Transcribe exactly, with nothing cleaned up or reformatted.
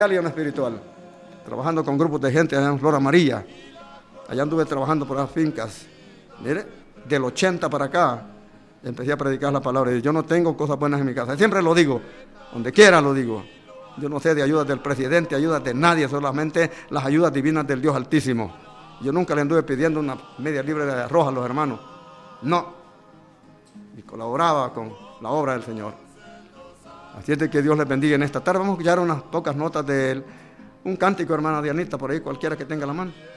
Alianza espiritual, trabajando con grupos de gente allá en Flor Amarilla. Allá anduve trabajando por las fincas. Mire, del ochenta para acá, empecé a predicar la palabra. Y yo no tengo cosas buenas en mi casa. Siempre lo digo, donde quiera lo digo. Yo no sé de ayudas del presidente, ayudas de nadie, solamente las ayudas divinas del Dios Altísimo. Yo nunca le anduve pidiendo una media libra de arroz a los hermanos. No. Y colaboraba con la obra del Señor. Así es de que Dios les bendiga en esta tarde. Vamos a escuchar unas pocas notas de un cántico, hermana Dianita, por ahí cualquiera que tenga la mano.